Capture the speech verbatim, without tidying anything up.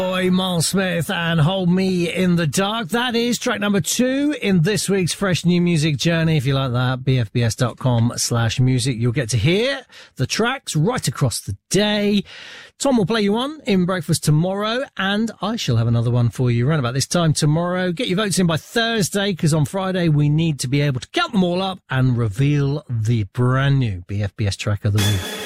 Boy, Miles Smith and Hold Me in the Dark. That is track number two in this week's Fresh New Music Journey. If you like that, b f b s dot com slash music. You'll get to hear the tracks right across the day. Tom will play you one in breakfast tomorrow, and I shall have another one for you around about this time tomorrow. Get your votes in by Thursday, because on Friday we need to be able to count them all up and reveal the brand new B F B S track of the week.